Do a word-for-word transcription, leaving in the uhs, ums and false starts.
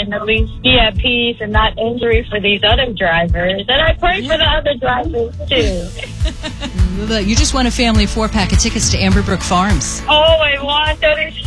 can at least be at peace and not angry for these other drivers. And I pray for the other drivers, too. You just won a family four-pack of tickets to Amberbrook Farms. Oh, I want that.